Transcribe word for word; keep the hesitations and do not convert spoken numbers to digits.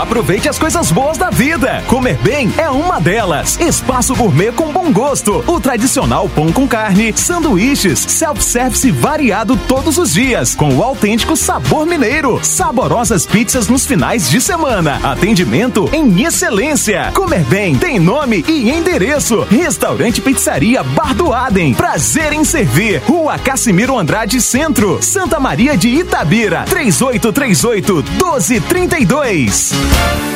Aproveite as coisas boas da vida. Comer bem é uma delas. Espaço Gourmet com bom gosto. O tradicional pão com carne, sanduíches, self-service variado todos os dias, com o autêntico sabor mineiro. Saborosas pizzas nos finais de semana. Atendimento em excelência. Comer bem tem nome e endereço. Restaurante Pizzaria Bar do Adem. Prazer em servir. Rua Cassimiro Andrade Centro, Santa Maria de Itabira. três oito três oito, um dois três dois.